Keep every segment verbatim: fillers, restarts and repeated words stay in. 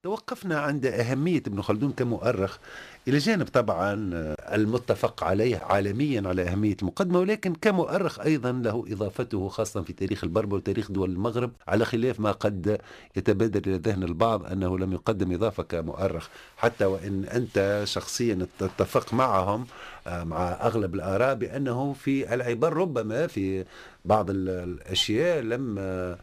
توقفنا عند أهمية ابن خلدون كمؤرخ، إلى جانب طبعا المتفق عليه عالميا على أهمية المقدمة، ولكن كمؤرخ أيضا له إضافته خاصة في تاريخ البربر وتاريخ دول المغرب، على خلاف ما قد يتبادر إلى ذهن البعض أنه لم يقدم إضافة كمؤرخ، حتى وإن أنت شخصيا تتفق معهم مع أغلب الآراء بأنه في العبر ربما في بعض الأشياء لم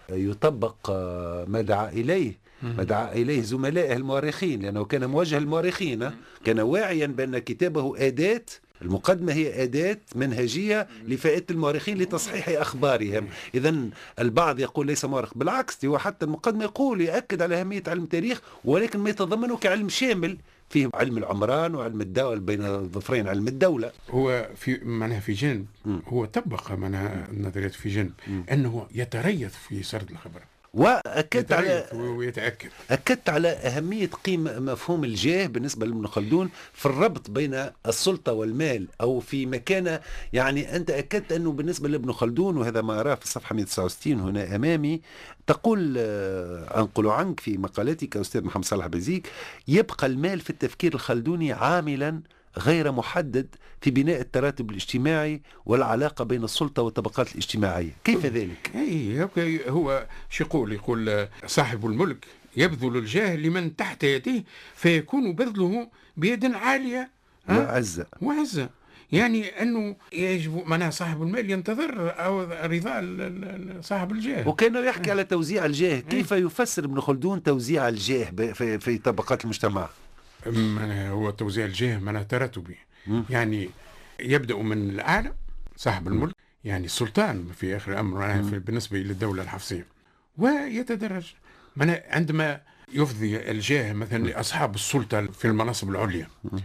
يطبق ما دعا إليه ما دعا إليه زملائه المؤرخين، لأنه كان موجه للمؤرخين، كان واعيا بأن كتابه أداة، المقدمة هي أداة منهجية لفائدة المؤرخين لتصحيح أخبارهم. إذن البعض يقول ليس مؤرخ، بالعكس هو حتى المقدمة يقول يأكد على أهمية علم التاريخ، ولكن ما يتضمنه كعلم شامل فيه علم العمران وعلم الدولة بين الظفرين، علم الدولة. هو في معناها في جانب هو طبق معناها النظريات في جانب أنه يتريث في سرد الخبر، وأكدت على ويتأكد أكدت على أهمية قيمة مفهوم الجاه بالنسبة لابن خلدون في الربط بين السلطة والمال، أو في مكانة. يعني أنت أكدت أنه بالنسبة لابن خلدون، وهذا ما أراه في الصفحة مئة وتسعة وستين هنا أمامي، تقول أنقل عنك في مقالتك أستاذ محمد صالح بزيك: يبقى المال في التفكير الخلدوني عاملا غير محدد في بناء التراتب الاجتماعي والعلاقة بين السلطة والطبقات الاجتماعية. كيف ذلك؟ أي هو شو يقول يقول صاحب الملك يبذل الجاه لمن تحت يديه فيكون بذله بيد عالية وعزة وعزة يعني أنه يجب معناها صاحب المال ينتظر أو رضا صاحب الجاه. وكان يحكي على توزيع الجاه. كيف يفسر ابن خلدون توزيع الجاه في, في طبقات المجتمع؟ هو توزيع الجاه معناها تراتبي، يعني يبدأ من الأعلى صاحب الملك، يعني السلطان في آخر الأمر معناها بالنسبة للدولة الحفصية، ويتدرج معناها عندما يفضي الجاه مثلا لأصحاب السلطة في المناصب العليا،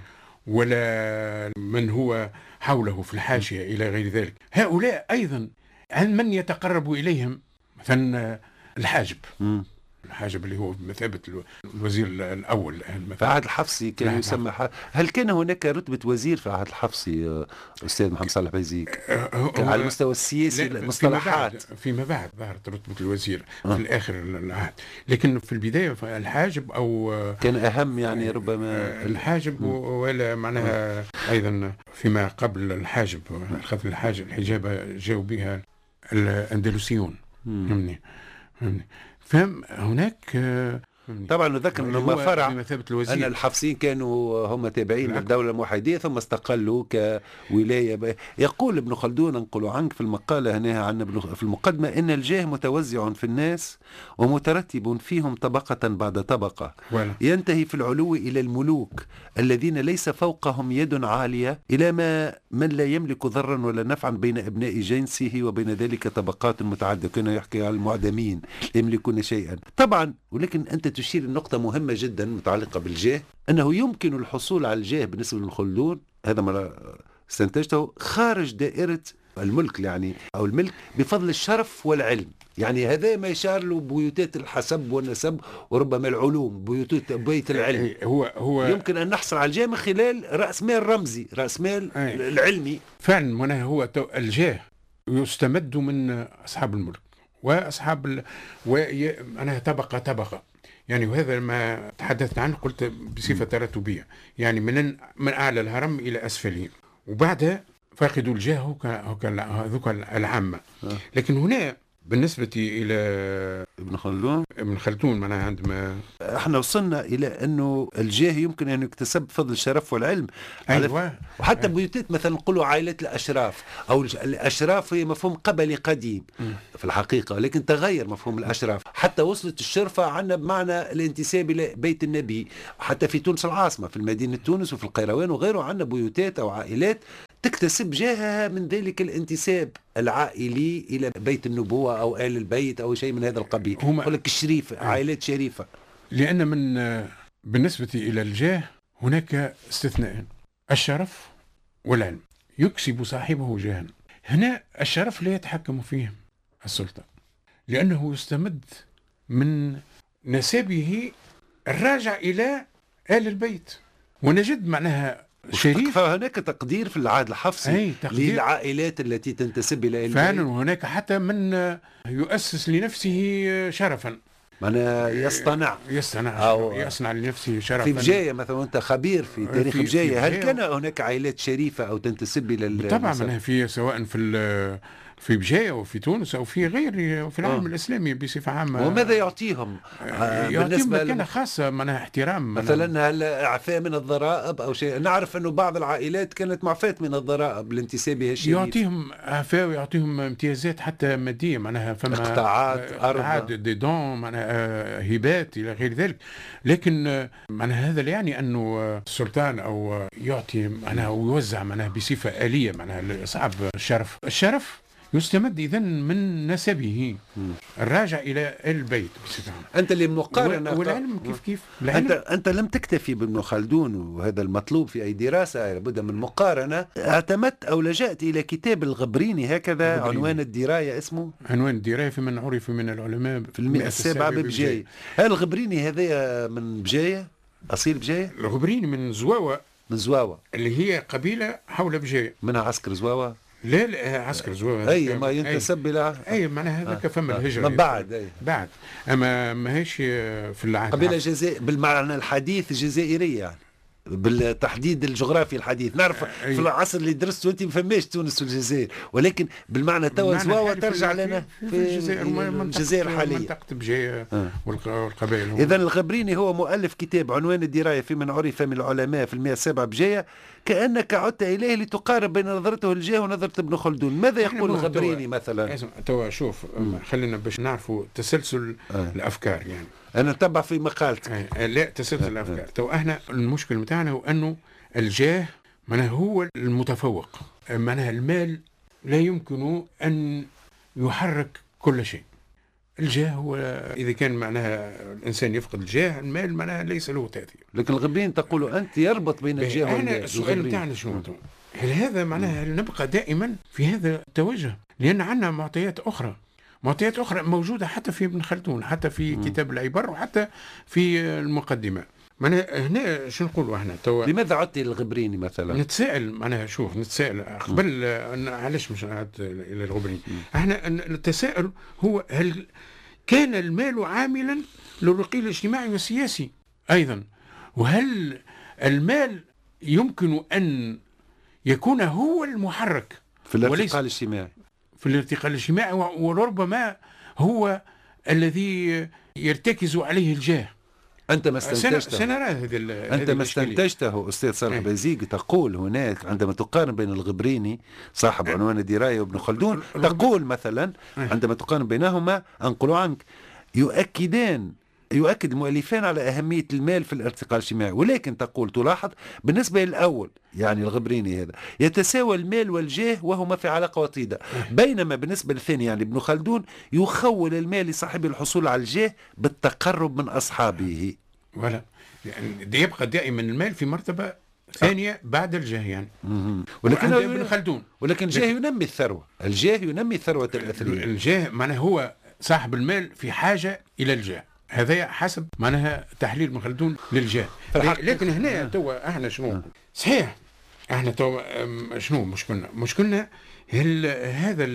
ولا من هو حوله في الحاشية إلى غير ذلك، هؤلاء أيضا من يتقرب إليهم مثلا الحاجب الحاجب اللي هو بمثابة الوزير الأول في عهد الحفصي كان يسمى ح... هل كان هناك رتبة وزير في عهد الحفصي أستاذ محمد صالح بيزيك؟ على المستوى السياسي المصطلحات فيما, فيما بعد ظهرت رتبة الوزير آه. في الآخر العهد، لكن في البداية الحاجب أو كان أهم يعني ربما الحاجب م. ولا معناها آه. أيضا فيما قبل الحاجب أخذ الحاجب الحجابة جاءوا بها الأندلسيون فهمني فهمني فهناك طبعا نذكر انه ما فرع ان الحفصيين كانوا هم تابعين للدوله الموحديه ثم استقلوا كولايه. يقول ابن خلدون انقل عنك في المقاله هنا عن في المقدمه ان الجاه متوزع في الناس ومترتب فيهم طبقه بعد طبقه، ينتهي في العلو الى الملوك الذين ليس فوقهم يد عاليه، الى ما من لا يملك ضرا ولا نفعا بين ابناء جنسه، وبين ذلك طبقات متعدده. كان يحكي عن المعدمين يملكون شيئا طبعا. ولكن انت تشير النقطة مهمة جدا متعلقة بالجاه، أنه يمكن الحصول على الجاه بالنسبة للخلدون، هذا ما استنتجته، خارج دائرة الملك يعني أو الملك بفضل الشرف والعلم. يعني هذا ما يشار له بيوتات الحسب والنسب وربما العلوم، بيوتات بيت العلم. هو هو يمكن أن نحصل على الجاه من خلال رأس مال رمزي، رأس مال العلمي. فعلا هو الجاه يستمد من أصحاب الملك وأصحاب ال... وأنا طبقة طبقة يعني، وهذا ما تحدثت عنه قلت بصفة تراتبية، يعني من من أعلى الهرم إلى أسفله، وبعدها فاقدوا الجاه هذوك العامة. لكن هنا بالنسبة إلى ابن خلدون ابن خلدون معناها عندما احنا وصلنا إلى أنه الجاه يمكن أن يكتسب بفضل الشرف والعلم. أيوة. وحتى بيوتات مثلا نقولوا عائلة الأشراف أو الأشراف هي مفهوم قبلي قديم م. في الحقيقة، لكن تغير مفهوم الأشراف حتى وصلت الشرفة عنا بمعنى الانتساب إلى بيت النبي. حتى في تونس العاصمة في المدينة تونس وفي القيروان وغيره عنا بيوتات أو عائلات تكتسب جاهها من ذلك الانتساب العائلي إلى بيت النبوة أو آل البيت أو شيء من هذا القبيل. يقول لك الشريف عائلات شريفة. لأن من بالنسبة إلى الجاه هناك استثناء، الشرف والعلم يكسب صاحبه جاها. هنا الشرف لا يتحكم فيه السلطة لأنه يستمد من نسبه الراجع إلى آل البيت، ونجد معناها شريف. فهناك تقدير في العهد الحفصي للعائلات التي تنتسب إلى فعلا، وهناك حتى من يؤسس لنفسه شرفا معناها يصطنع يصنع أو يصنع لنفسه شرفا. في بجاية مثلا، وأنت خبير في تاريخ في بجاية، هل بجاية كان هناك عائلات شريفة أو تنتسب إلى طبعا منها في سواء في في بجاية وفي تونس أو في غير في العالم أوه. الإسلامي بصفة عامة؟ وماذا يعطيهم؟ آه يعطيهم مكانة خاصة، منها احترام مثلا هل إعفاء من الضرائب أو شيء؟ نعرف أنه بعض العائلات كانت معفاة من الضرائب لانتسابها الشريف. يعطيهم إعفاء ويعطيهم امتيازات حتى مادية، معناها فما اقطاعات أرض، دي دون، معناها هبات إلى غير ذلك. لكن معناها هذا لا يعني أنه السلطان أو يعطي معناها ويوزع معناها بصفة آلية معناها لأصحاب الشرف. الشرف يستمد إذن من نسبه الراجع إلى البيت بصفة عامة. أنت اللي مقارنة والعلم كيف كيف أنت أنت لم تكتفي بابن خلدون، وهذا المطلوب في أي دراسة لابد من مقارنة. اعتمدت أو لجأت إلى كتاب الغبريني هكذا، الغبريني. عنوان الدراية اسمه عنوان الدراية في من عرف من العلماء في المئة السابعة ببجاية. هل الغبريني هذا من بجاية، أصيل بجاية؟ الغبريني من زواوة. من زواوة اللي هي قبيلة حول بجاية، منها عسكر زواوة. لا لا عسكر زواوة اي ما ينتسب الى اي معناها هذا آه. فما آه. الهجرة من بعد أي. بعد اما ماهيش في العهد قبيلة جزائر بالمعنى الحديث جزائرية يعني، بالتحديد الجزائري الحديث. نعرف في العصر اللي درسته انت ما فماش تونس والجزائر، ولكن بالمعنى توا زواوة ترجع لنا في, في الجزائر الجزائر الحالية، منطقة بجاية آه. والقبائل. اذا الغبريني هو مؤلف كتاب عنوان الدراية في من عرف من العلماء في المئة السابعة بجاية، كأنك عدت إليه لتقارب بين نظرته الجاه ونظرة ابن خلدون. ماذا يقول الغبريني مثلا؟ توا شوف خلينا باش نعرفوا تسلسل آه. الأفكار يعني. أنا نتبع في مقالتك. آه. لا تسلسل آه. الأفكار. توا احنا المشكل متاعنا هو أنه الجاه معناها هو المتفوق، معناها المال لا يمكن أن يحرك كل شيء. الجاه هو إذا كان معناها الإنسان يفقد الجاه، المال معناها ليس له تأثير. لكن الغبرين تقول أنت يربط بين الجاه والمال. احنا السؤال بتاعنا شنو؟ هل هذا معناها هل نبقى دائما في هذا التوجه؟ لأن عندنا معطيات أخرى، معطيات أخرى موجودة حتى في ابن خلدون، حتى في م. كتاب العبر، وحتى في المقدمة. معناها هنا شو نقولوا احنا توا؟ لماذا عدت للغبريني مثلا؟ نتساءل معناها شوف نتساءل قبل علاش مش نعود إلى الغبريني؟ احنا التساؤل هو هل كان المال عاملا للرقي الاجتماعي والسياسي أيضا؟ وهل المال يمكن أن يكون هو المحرك في الارتقاء الاجتماعي؟ في الارتقاء الاجتماعي، وربما هو الذي يرتكز عليه الجاه. أنت ما استنتجته سنرى هذه أنت ما استنتجته أستاذ صالح بازيق. تقول هناك عندما تقارن بين الغبريني صاحب عنوان الدراية وابن خلدون، تقول مثلا عندما تقارن بينهما أنقل عنك يؤكدان يؤكد المؤلفان على أهمية المال في الارتقاء الاجتماعي، ولكن تقول تلاحظ بالنسبة للأول يعني الغبريني هذا يتساوى المال والجاه وهما في علاقة وطيدة، بينما بالنسبة للثاني يعني ابن خلدون يخول المال لصاحب الحصول على الجاه بالتقرب من أصحابه. ولا يعني يبقى دائما المال في مرتبة ثانية بعد الجاه يعني. ولكن ابن خلدون ولكن الجاه ينمي الثروة، الجاه ينمي الثروة الأثرية. الجاه معناه هو صاحب المال في حاجة إلى الجاه، هذا حسب معناها تحليل ابن خلدون للجاه. لكن هنا توا احنا شنو صحيح احنا توا شنو مشكلنا؟ مشكلنا هل هذا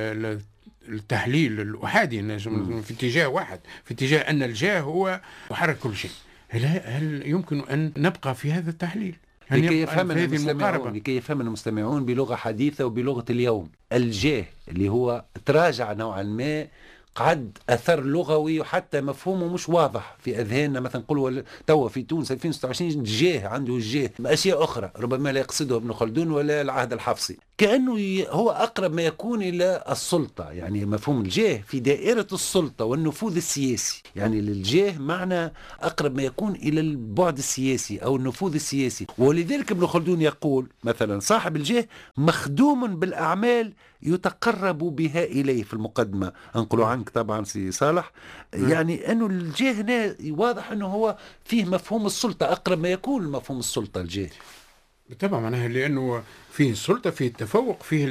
التحليل الأحادي في اتجاه واحد، في اتجاه أن الجاه هو يحرك كل شيء. هل هل يمكن أن نبقى في هذا التحليل؟ لكي يفهمنا المستمعون لكي يفهمنا المستمعون بلغة حديثة وبلغة اليوم، الجاه اللي هو تراجع نوعا ما، قعد أثر لغوي وحتى مفهومه مش واضح في أذهاننا. مثلا نقولوا توا في تونس ألفين وستة وعشرين جاه عنده الجاه أشياء أخرى ربما لا يقصده ابن خلدون ولا العهد الحفصي، كأنه هو أقرب ما يكون إلى السلطة. يعني مفهوم الجاه في دائرة السلطة والنفوذ السياسي، يعني للجاه معنى أقرب ما يكون إلى البعد السياسي أو النفوذ السياسي. ولذلك ابن خلدون يقول مثلا صاحب الجاه مخدوم بالأعمال يتقرب بها إليه في المقدمة. أنقلوا عنك طبعا سي صالح، يعني أنه الجاه هنا واضح أنه هو فيه مفهوم السلطة، أقرب ما يكون مفهوم السلطة الجاه. طبعا معناها لأنه فيه السلطة، فيه التفوق، فيه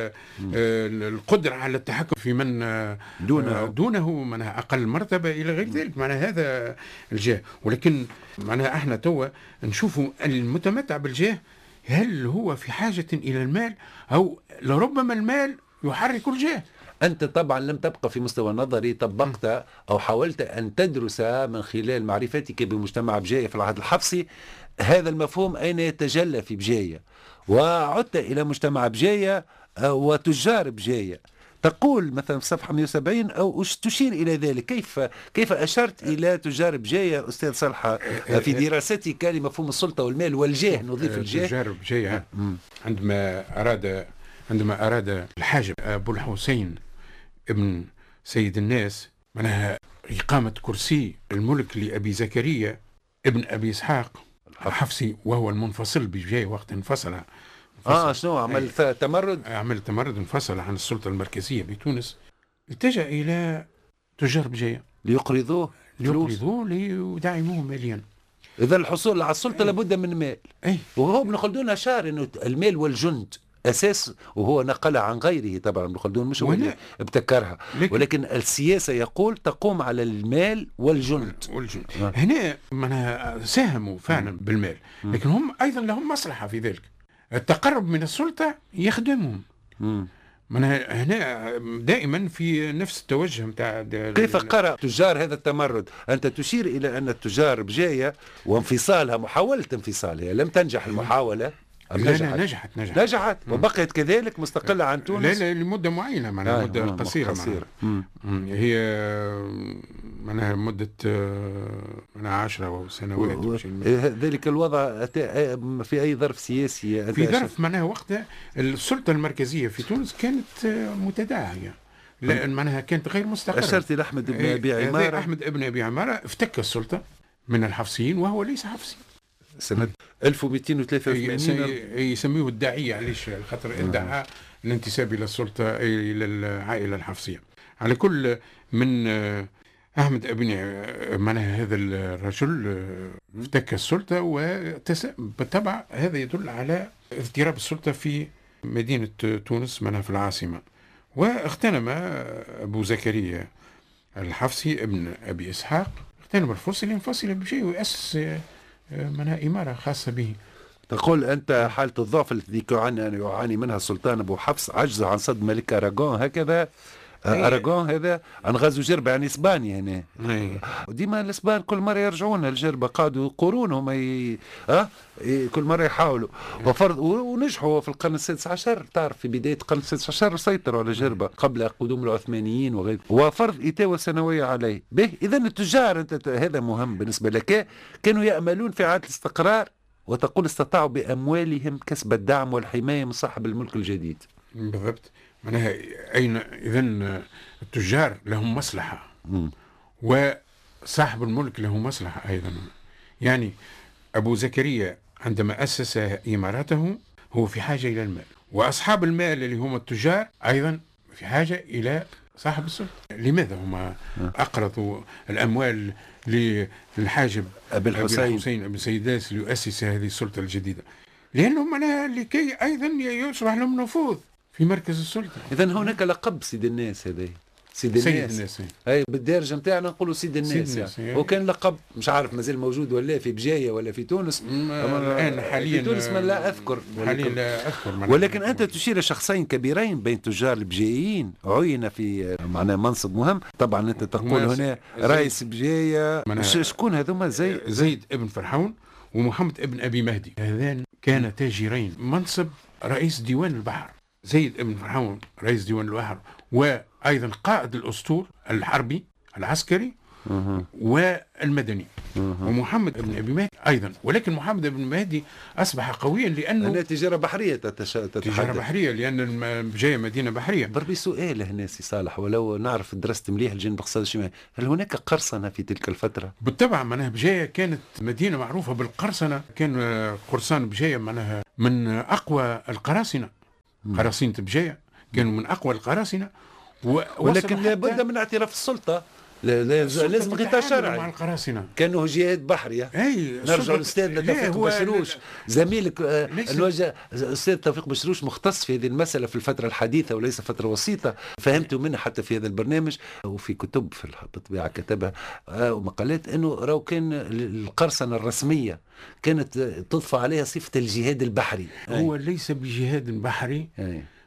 القدرة على التحكم في من دونه دونه معناها أقل مرتبة إلى غير ذلك. معناها هذا الجاه. ولكن معناها احنا توا نشوفوا المتمتع بالجاه هل هو في حاجة إلى المال أو لربما المال يحرك الجاه. أنت طبعا لم تبقى في مستوى نظري، طبقت أو حاولت أن تدرس من خلال معرفتك بمجتمع بجاية في العهد الحفصي هذا المفهوم أين يتجلى في بجاية، وعدت إلى مجتمع بجاية وتجار بجاية. تقول مثلا في صفحة مئة وسبعين أو تشير إلى ذلك، كيف كيف أشرت إلى تجار بجاية أستاذ صالح في دراستك لمفهوم السلطة والمال والجاه، نضيف الجاه. تجار بجاية عندما أراد عندما أراد الحاجب أبو الحسين ابن سيد الناس معناها إقامة كرسي الملك لأبي زكريا ابن أبي إسحاق الحفصي وهو المنفصل بجاية وقت انفصل. اه شنو عمل تمرد؟ عمل تمرد، انفصل عن السلطة المركزية بتونس، التجأ إلى تجار بجاية ليقرضوه ليقرضوه ليدعموه ماليا. إذا الحصول على السلطة لابد من مال. أي. وهو ابن خلدون أشار إنه المال والجند أساس، وهو نقلها عن غيره طبعا، ابن خلدون مش هو اللي ابتكرها، لكن ولكن السياسة يقول تقوم على المال والجند. والجند آه. هنا معناها ساهموا فعلا بالمال، لكن هم أيضا لهم مصلحة في ذلك، التقرب من السلطة يخدمهم. من هنا دائما في نفس التوجه متاع. كيف قرأ تجار هذا التمرد؟ أنت تشير إلى أن التجار بجاية وانفصالها، محاولة انفصالها لم تنجح المحاولة. لا لا نجحت نجحت نجحت وبقيت كذلك مستقلة عن تونس. لا لا لمدة معينة، معناها آه مدة قصيرة. قصيرة هي معناها مدة معناها عشرة سنوات. و... ذلك الوضع في أي ظرف سياسي؟ في ظرف معناها وقتها السلطة المركزية في تونس كانت متداعية، لأن معناها كانت غير مستقرة. أشرت إلى أحمد بن أبي عمارة. أحمد بن أبي عمارة افتك السلطة من الحفصيين وهو ليس حفصي. سنة ألف ومئتين وثلاثة وثمانين يسميه الداعية، علاش خاطر ادعى الانتساب إلى السلطة إلى العائلة الحفصية. على كل من أحمد ابن معناها هذا الرجل افتك السلطة، وبالطبع هذا يدل على اضطراب السلطة في مدينة تونس معناها في العاصمة. واغتنم أبو زكريا الحفصي ابن أبي إسحاق اغتنم الفرصة لينفصل بشيء ويأسس منها إمارة خاصة به. تقول أنت حالة الضعف التي يعاني يعاني منها السلطان أبو حفص عجز عن صد ملك أراغون، هكذا أراغون هذا عن غزو جربة، يعني إسبانيا هنا. وديما الإسبان كل مرة يرجعون الجربة، قعدوا قرون هم ي... أه؟ كل مرة يحاولوا وفرض ونجحوا في القرن السادس عشر. تعرف في بداية القرن السادس عشر سيطروا على جربة قبل قدوم العثمانيين وغيره، وفرض إتاوة سنوية عليه به. إذا التجار أنت هذا مهم بالنسبة لك، كانوا يأملون في إعادة الاستقرار، وتقول استطاعوا بأموالهم كسب الدعم والحماية من صاحب الملك الجديد. بالضبط. معناها أين إذن التجار لهم مصلحة م. وصاحب الملك له مصلحة أيضا. يعني أبو زكريا عندما أسس إماراته هو في حاجة إلى المال، وأصحاب المال اللي هم التجار أيضا في حاجة إلى صاحب السلطة. لماذا هم أقرضوا الأموال للحاجب أبي الحسين, الحسين أبي سيداس ليؤسس هذه السلطة الجديدة؟ لأنهم معناها لكي أيضا يصبح لهم نفوذ في مركز السلطة. إذن هناك لقب سيد الناس، هذا سيد الناس, سيد الناس. أي بالدارجة متاعنا نقولوا سيد الناس, سيد الناس يعني. وكان لقب مش عارف مازال موجود ولا في بجاية ولا في تونس الآن حاليا في تونس ما لا أذكر حاليا لا أذكر. ولكن أنت تشير شخصين كبيرين بين تجار البجايين عين في معناه منصب مهم. طبعا أنت تقول هنا رئيس بجاية، شكون هذوما؟ زي زيد ابن فرحون ومحمد ابن أبي مهدي، هذان كان تاجرين. منصب رئيس ديوان البحر زيد ابن فرحون رئيس ديوان البحر، وأيضا قائد الأسطول الحربي العسكري أه. والمدني أه. ومحمد بن أبي مهدي أيضا. ولكن محمد بن مهدي أصبح قويا لأنه تجارة بحرية تتحدث. تجارة بحرية لأن بجاية مدينة بحرية. بربي سؤال هنا سي صالح، ولو نعرف درست مليح الجانب الاقتصادي الشمالي، هل هناك قرصنة في تلك الفترة؟ بالطبع. معناها بجاية كانت مدينة معروفة بالقرصنة، كان قرصان بجاية معناها من أقوى القراصنة. قراصنة بجاية كانوا من أقوى القراصنة، ولكن لابد من اعتراف السلطة، لازم غطاء شرعي مع القراصنة. كانه جهاد بحرية. نرجع للأستاذ توفيق بشروش زميلك الوجه. الأستاذ توفيق بشروش مختص في هذه المسألة في الفترة الحديثة وليس فترة وسيطة، فهمت منه حتى في هذا البرنامج وفي كتب في الطبيعة كتبها ومقالات أنه راو كان القرصنة الرسمية كانت تضفى عليها صفة الجهاد البحري. هو أي. ليس بجهاد بحري، أي.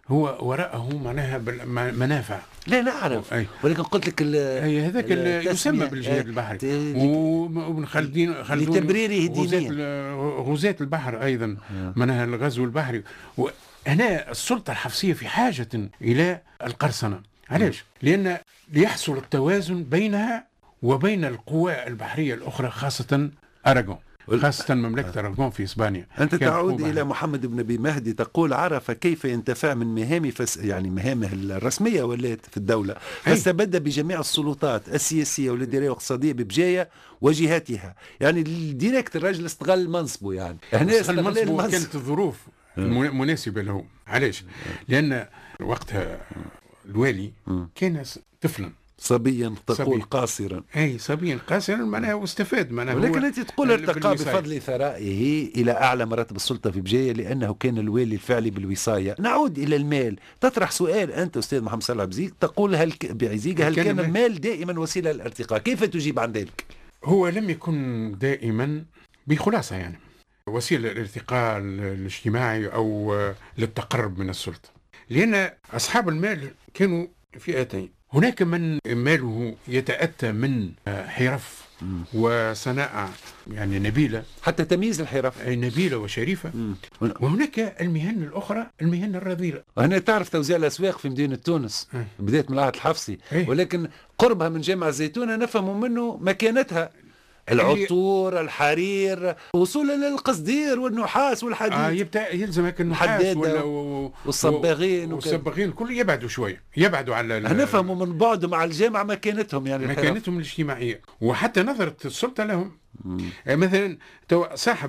هو وراءه معناها منافع. لا نعرف، ولكن قلت لك أي هذاك يسمى بالجهاد البحري، وابن خلدون خلدون لتبريره دينيا غزاة البحر أيضا معناها الغزو البحري. وهنا السلطة الحفصية في حاجة إلى القرصنة. علاش؟ لأن ليحصل التوازن بينها وبين القوى البحرية الأخرى، خاصة أراغون، خاصة مملكة أراغون في إسبانيا. أنت تعود إلى محمد بن أبي مهدي تقول عرف كيف ينتفع من مهام فس يعني مهامه الرسمية ولات في الدولة، فاستبد بجميع السلطات السياسية والإدارية والاقتصادية ببجاية وجهاتها. يعني الديريكت الرجل استغل منصبه، يعني هنا استغل منصبه، كانت الظروف مناسبة له. علاش؟ لأن وقتها الوالي كان طفلا صبيا تقول صبي. قاصرا اي صبيا قاصرا معناها واستفاد معناها. ولكن انت تقول ارتقى بفضل ثرائه الى اعلى مراتب السلطه في بجايه لانه كان الوالي الفعلي بالوصايه. نعود الى المال، تطرح سؤال انت استاذ محمد صالح بزيك، تقول هل بعزيك هل كان, كان المال دائما وسيله للارتقاء؟ كيف تجيب عن ذلك؟ هو لم يكن دائما بخلاصه يعني وسيله للارتقاء الاجتماعي او للتقرب من السلطه، لان اصحاب المال كانوا فئتين. هناك من ماله يتأتى من حرف وصناعة يعني نبيلة، حتى تمييز الحرف نبيلة وشريفة. مم. وهناك المهن الأخرى المهن الرذيلة. هنا تعرف توزيع الأسواق في مدينة تونس أه. بداية من العهد الحفصي أه. ولكن قربها من جامع الزيتونة نفهم منه مكانتها، العطور، الحرير، وصولا للقصدير والنحاس والحديد. آه يبدأ يلزمك النحاس والصباغين والصباغين كل يبعدوا شويه، يبعدوا على نفهموا من بعد مع الجامعه مكانتهم، يعني مكانتهم الاجتماعيه وحتى نظره السلطه لهم. يعني مثلا صاحب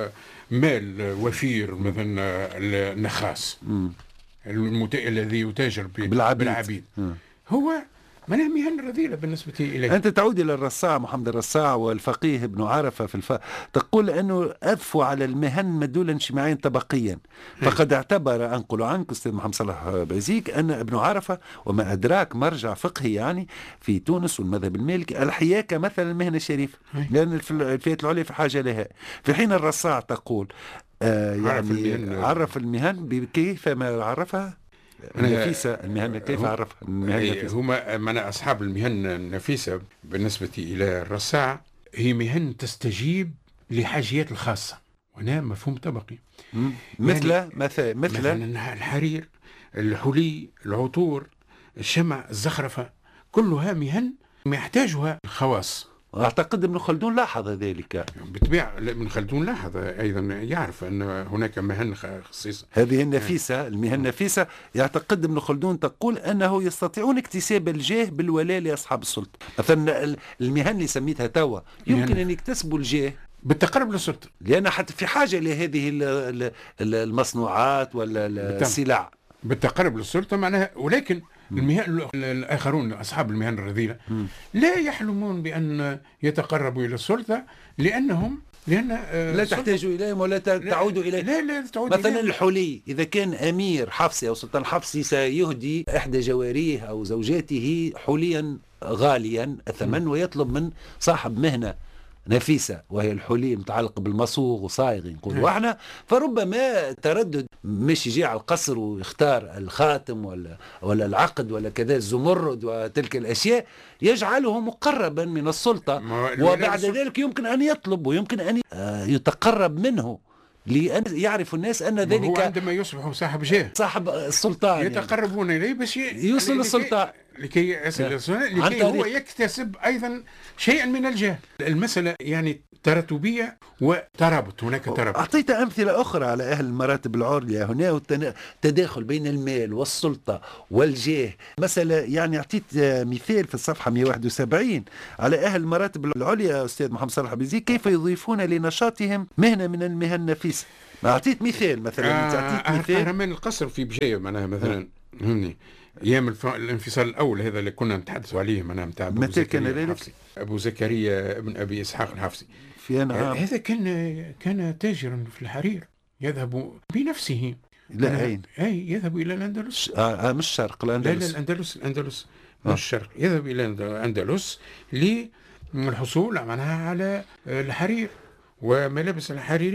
مال وفير مثلا النخاس المت... الذي يتاجر بالعبيد, بالعبيد. هو معناها مهن رذيلة بالنسبة إليه. أنت تعود إلى الرصاع محمد الرصاع والفقيه ابن عرفة في الف... تقول أنه أضفوا على المهن مدولا اجتماعيا طبقيا، فقد اعتبر أنقل عنك أستاذ محمد صلاح بعزيك أن ابن عرفة وما أدراك مرجع فقهي يعني في تونس والمذهب المالكي الحياكة مثل المهنة الشريفة، لأن الفئات العليا في حاجة لها، في حين الرصاع تقول آه يعني عرف المهن, عرف المهن بكيف ما عرفها النفيسة. المهن كيف عرفها المهن النفيسة؟ هما من أصحاب المهن النفيسة بالنسبة إلى الرصاع هي مهن تستجيب لحاجيات الخاصة، وهنا مفهوم طبقي. مثل يعني مثل مثل الحرير، الحلي، العطور، الشمع، الزخرفة، كلها مهن يحتاجها الخواص. أعتقد ابن خلدون لاحظ ذلك بالطبيعة. ابن خلدون لاحظ أيضا، يعرف أن هناك مهن خصيصة. هذه النفيسة المهن النفيسة يعتقد ابن خلدون تقول أنه يستطيعون اكتساب الجاه بالولاء لأصحاب السلطة. مثلا المهن اللي سميتها توا يمكن أن يكتسبوا الجاه بالتقرب للسلطة، لأن حتى في حاجة لهذه المصنوعات ولا السلع بالتقرب للسلطة معناها. ولكن المهن الآخرون أصحاب المهن الرذيلة لا يحلمون بأن يتقربوا إلى السلطة لأنهم لأن لا تحتاج إليهم ولا تعود إليهم. لا لا تعود مثلا إليهم. الحلي إذا كان أمير حفصي أو سلطان حفصي سيهدي إحدى جواريه أو زوجاته حليا غاليا الثمن ويطلب من صاحب مهنة نفيسة وهي الحلي متعلق بالمصوغ وصايغ نقولوا احنا، فربما تردد مش يجي على القصر ويختار الخاتم ولا ولا العقد ولا كذا الزمرد وتلك الاشياء يجعله مقربا من السلطة، وبعد ذلك يمكن ان يطلب ويمكن ان يتقرب منه لأن يعرف الناس أن ذلك هو عندما يصبح صاحب جاه صاحب السلطان يتقربون يعني. إليه باش يوصل للسلطان لكي يصل للسلطان لكي هو يكتسب أيضا شيئا من الجاه. المسألة يعني تراتبية وترابط، هناك ترابط. أعطيت أمثلة أخرى على أهل المراتب العليا، هنا التداخل بين المال والسلطة والجاه. مثلا يعني أعطيت مثال في الصفحة مئة وواحد وسبعين على أهل المراتب العليا أستاذ محمد صالح بزي كيف يضيفون لنشاطهم مهنة من المهن النفيسة. أعطيت مثال مثلا آه أعطيت مثال قهرمان القصر في بجاية معناها مثلا هني ايام الانفصال الاول هذا اللي كنا نتحدثوا عليه معناها نتاع ابو زكريا الحفصي، ابو زكريا ابن ابي اسحاق الحفصي. في أنا هذا كان كان تاجرا في الحرير يذهب بنفسه. لا أين؟ اي يذهب الى الاندلس. آه مش الشرق، الاندلس. لا لا الاندلس الاندلس مش الشرق. يذهب الى الاندلس للحصول معناها على الحرير وملابس الحريريه.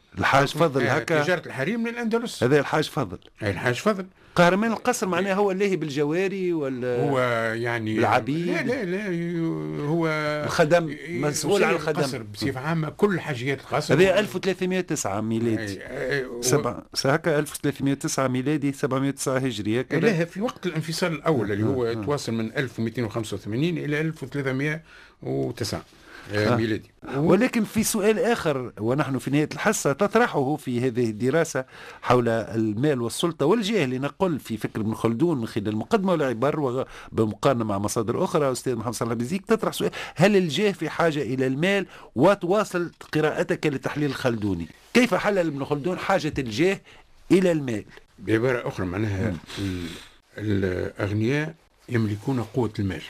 الحاج فضل هكا تجارة الحريم للأندلس. هذا الحاج فضل. أي الحاج فضل. قهرمان القصر معناه هو اللي بالجواري ولا هو يعني بالعبيد؟ لا لا لا هو الخدم، مسؤول عن الخدم القصر بصفة عامة، كل حاجيات القصر. هذا ألف وثلاثمائة وتسعة ميلادي، سبعة هكا ألف وثلاثمائة وتسعة ميلادي سبعمائة وتسعة هجري هكا. لا في وقت الانفصال الأول اللي هو تواصل من ألف ومئتين وخمسة وثمانين إلى ألف وثلاثمائة وتسعة ميلادي. ولكن في سؤال آخر ونحن في نهاية الحصة تطرحه في هذه الدراسة حول المال والسلطة والجاه، لنقل في فكر ابن خلدون من خلال المقدمة والعبر وبمقارنة مع مصادر أخرى. أستاذ محمد صالح بزيك تطرح سؤال: هل الجاه في حاجة إلى المال؟ وتواصل قراءتك للتحليل الخلدوني، كيف حلل ابن خلدون حاجة الجاه إلى المال؟ بعبارة أخرى معناها الأغنياء يملكون قوة المال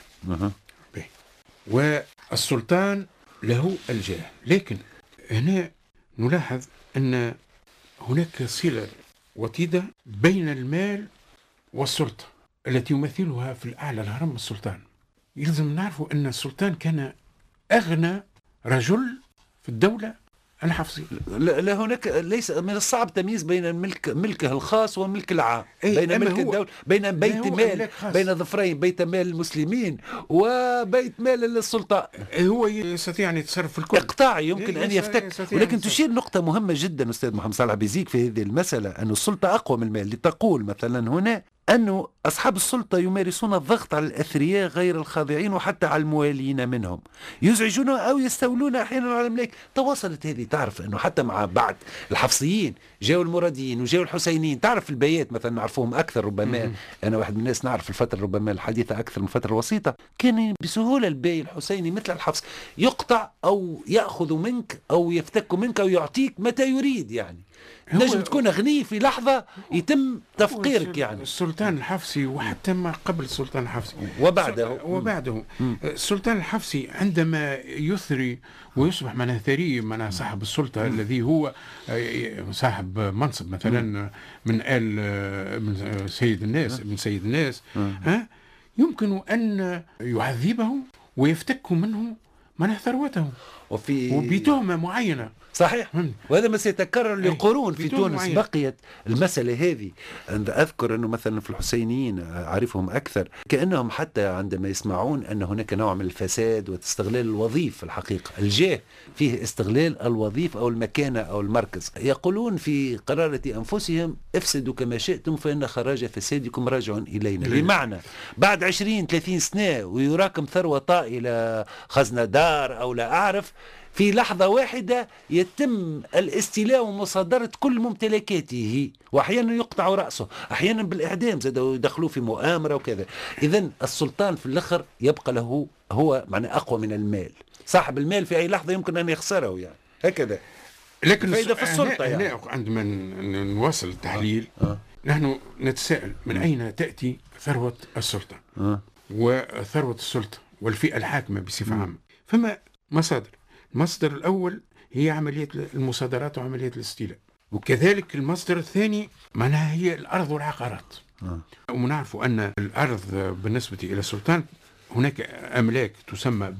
والسلطان له الجاه، لكن هنا نلاحظ أن هناك صلة وطيدة بين المال والسلطة التي يمثلها في الأعلى الهرم السلطان. يلزم نعرف أن السلطان كان أغنى رجل في الدولة الحفصي. لا هناك ليس من الصعب تمييز بين الملك ملكه الخاص والملك العام، بين ملك الدولة، بين بيت مال، بين ظفرين، بيت مال المسلمين وبيت مال السلطان. هو يستطيع أن يتصرف في الكل، إقطاعي يمكن أن يفتك. ولكن تشير نقطة مهمة جدا أستاذ محمد صالح بيزيك في هذه المسألة، أن السلطة أقوى من المال، لتقول مثلا هنا أن أصحاب السلطة يمارسون الضغط على الأثرياء غير الخاضعين وحتى على الموالين منهم، يزعجون أو يستولون أحيانا على الملك. تواصلت هذه، تعرف أنه حتى مع بعض الحفصيين جاءوا المراديين وجاءوا الحسينيين، تعرف البيات مثلا نعرفوهم أكثر ربما. م- أنا واحد من الناس نعرف الفترة ربما الحديثة أكثر من الفترة الوسيطة، كان بسهولة الباي الحسيني مثل الحفص يقطع أو يأخذ منك أو يفتك منك أو يعطيك متى يريد، يعني نجم تكون غني في لحظة يتم تفقيرك. يعني السلطان الحفصي وحتى ما قبل السلطان الحفصي وبعده وبعده السلطان الحفصي عندما يثري ويصبح معناه ثري، معناه صاحب السلطة م. الذي هو صاحب منصب مثلا م. من آل من سيد الناس من سيد الناس ها، يمكن أن يعذبه ويفتك منه معناه ثروته وفي وبتهمة معينة. صحيح، وهذا ما سيتكرر لقرون في تونس معين. بقيت المسألة هذه. أذكر أنه مثلا في الحسينيين أعرفهم أكثر، كأنهم حتى عندما يسمعون أن هناك نوع من الفساد واستغلال الوظيف، في الحقيقة الجاه فيه استغلال الوظيف أو المكانة أو المركز، يقولون في قرارة أنفسهم: افسدوا كما شئتم فإن خراج فسادكم راجع إلينا. بمعنى بعد عشرين ثلاثين سنة ويراكم ثروة طائلة، خزنة دار أو لا أعرف، في لحظة واحدة يتم الاستيلاء ومصادرة كل ممتلكاته، وأحيانا يقطع رأسه، أحيانا بالإعدام، زادوا يدخلوا في مؤامرة وكذا. إذن السلطان في الآخر يبقى له هو معنى أقوى من المال، صاحب المال في أي لحظة يمكن أن يخسره، يعني هكذا. لكن فإذا في السلطة يعني. يعني عندما نواصل التحليل آه. آه. نحن نتساءل من م. أين تأتي ثروة السلطة آه. وثروة السلطة والفئة الحاكمة بصفة عامة. فما مصادر. المصدر الأول هي عملية المصادرات وعملية الاستيلاء، وكذلك المصدر الثاني معناها هي الأرض والعقارات. آه. ونعرف أن الأرض بالنسبة إلى السلطان هناك أملاك تسمى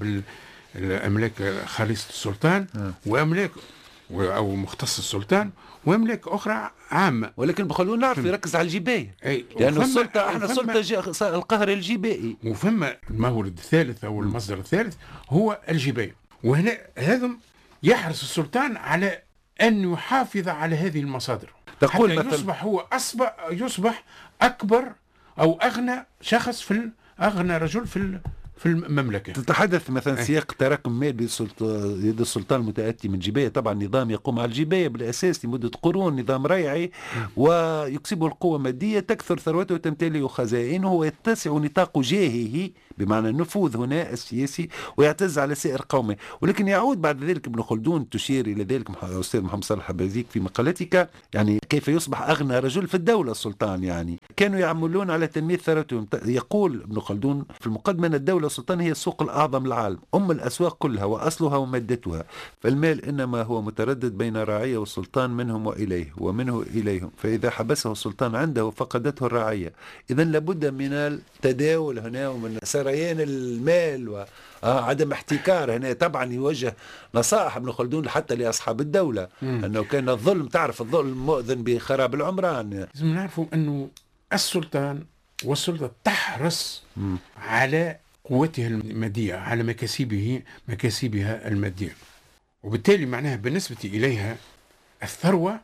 بالأملاك خالصة السلطان آه. وأملاك أو مختص السلطان وأملاك أخرى عامة. ولكن بخلونا نعرف يركز على الجباية، لأن السلطة احنا السلطة القهر الجبائي. وفما المورد الثالث أو المصدر الثالث هو الجباية، وهنا هذا يحرص السلطان على أن يحافظ على هذه المصادر تقول حتى يصبح هو أصبح يصبح أكبر أو أغنى شخص في أغنى رجل في في المملكة. تتحدث مثلا سياق تراكم مال بيد السلطان المتأتي من جباية، طبعا نظام يقوم على الجباية بالأساس لمدة قرون، نظام ريعي ويكسبه القوة مادية، تكثر ثروته وتمتلئ خزائنه ويتسع نطاق جاهه بمعنى النفوذ هنا السياسي ويعتز على سائر قومه. ولكن يعود بعد ذلك ابن خلدون، تشير إلى ذلك أستاذ محمد صالح بازيك في مقالتك، يعني كيف يصبح أغنى رجل في الدولة السلطان، يعني كانوا يعملون على تنمية ثروتهم. يقول ابن خلدون في المقدمة أن الدولة السلطان هي السوق الأعظم العالم، أم الأسواق كلها وأصلها ومادتها، فالمال إنما هو متردد بين الرعية والسلطان منهم وإليه ومنه إليهم، فإذا حبسه السلطان عنده فقدته الرعية. إذن لابد من التداول هنا ومن سرى سريان المال وعدم احتكار. هنا طبعا يوجه نصائح ابن خلدون حتى لأصحاب الدولة مم. أنه كان الظلم، تعرف الظلم مؤذن بخراب العمران. لازم نعرفوا أنه السلطان والسلطة تحرص مم. على قوته المادية، على مكاسبه مكاسبها المادية، وبالتالي معناها بالنسبة إليها الثروة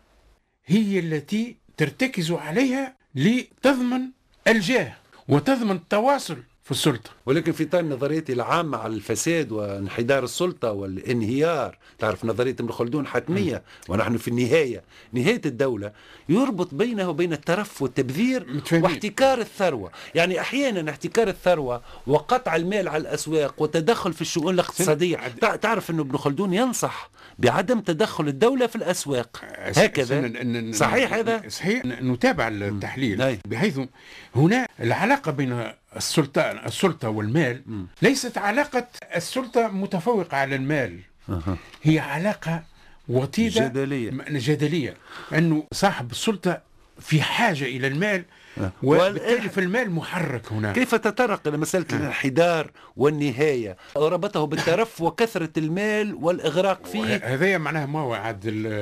هي التي ترتكز عليها لتضمن الجاه وتضمن التواصل في السلطة. ولكن في طال نظريتي العامة على الفساد وانحدار السلطة والانهيار، تعرف نظرية ابن خلدون حتمية م. ونحن في النهاية نهاية الدولة يربط بينه وبين الترف والتبذير متفهمين. واحتكار الثروة. يعني أحيانا احتكار الثروة وقطع المال على الأسواق وتدخل في الشؤون الاقتصادية. تعرف أنه ابن خلدون ينصح بعدم تدخل الدولة في الأسواق هكذا. صحيح هذا؟ صحيح. نتابع التحليل بحيث هنا العلاقة بين السلطان السلطة والمال م. ليست علاقة السلطة متفوقة على المال، أه. هي علاقة وطيدة جدلية. جدلية أنه صاحب السلطة في حاجة إلى المال أه. وبالتالي فالمال محرك هنا. كيف تطرق إلى مسألة أه. الانحدار والنهاية وربطه بالترف وكثرة المال والإغراق فيه؟ هذا معناه ما هو عاد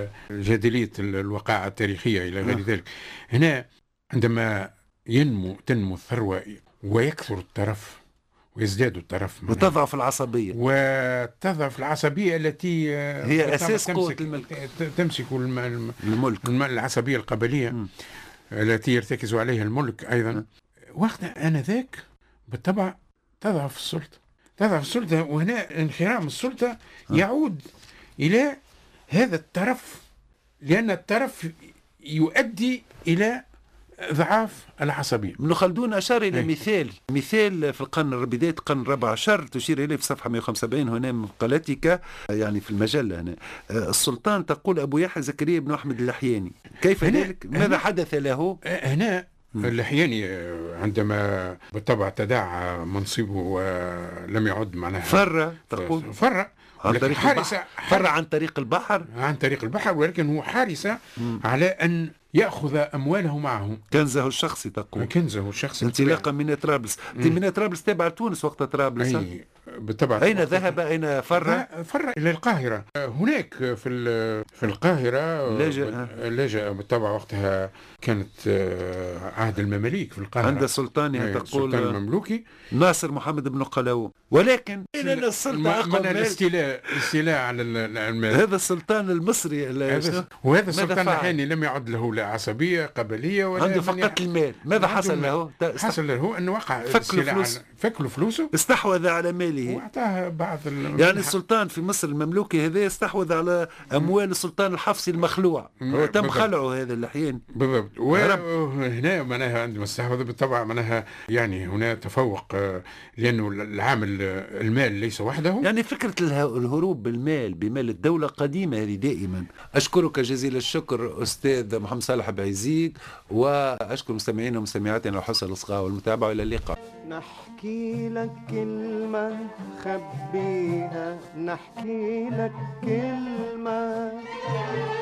جدلية الوقائع التاريخية إلى غير أه. ذلك. هنا عندما ينمو تنمو الثروة ويكثر الترف ويزداد الترف وتضعف العصبية وتضعف العصبية التي هي أساس قوة الملك، تمسك الملك, الملك. العصبية القبلية م. التي يرتكز عليها الملك أيضا م. وقت آنذاك بالطبع تضعف السلطة تضعف السلطة وهنا انخرام السلطة م. يعود إلى هذا الترف، لأن الترف يؤدي إلى ضعاف العصبية. ابن خلدون أشار إلى أي. مثال مثال في القرن بداية القرن الرابع عشر تشير إليه في صفحة مئة وخمسة وسبعين هنا من مقالتك يعني في المجلة هنا. السلطان تقول أبو يحيى زكريا بن أحمد اللحياني، كيف ذلك؟ ماذا حدث له؟ هنا اللحياني عندما بالطبع تداعى منصبه ولم يعد معناها فر تقول فر عن طريق حارس فر عن طريق البحر عن طريق البحر ولكن هو حارس على أن يأخذ أمواله معه، كنزه الشخصي تقول كنزه الشخصي انطلاقا من طرابلس. من طرابلس تابع تونس وقت طرابلس أي بالطبع. أين ذهب؟ أين فر؟ فر إلى القاهرة. هناك في في القاهرة لجأ لجأ بالطبع وقتها كانت عهد المماليك في القاهرة عند سلطانها تقول السلطان المملوكي ناصر محمد بن قلاوون. ولكن إن السلطة أقوى من الاستيلاء الاستيلاء على المال. هذا السلطان المصري وهذا السلطان الحاني لم يعد له لا عصبية قبلية ولا عنده فقط المال. ماذا حصل له؟ حصل له أنه وقع فك له فلوسه، استحوذ على ماله واعطاها بعض ال... يعني السلطان في مصر المملوكي هذا استحوذ على أموال السلطان الحفصي المخلوع. هو تم خلعه هذا الحين بالضبط. وهنا معناها عندما استحوذ بالطبع معناها يعني هنا تفوق، لأنه العامل المال ليس وحده. يعني فكرة الهروب بالمال بمال الدولة قديمة هذه دائما. أشكرك جزيل الشكر أستاذ محمد صالح بعزيز، وأشكر مستمعينا ومستمعاتنا على حسن الإصغاء والمتابعة. إلى اللقاء. نحكي لك كلمة خبيها، نحكي لك كلمة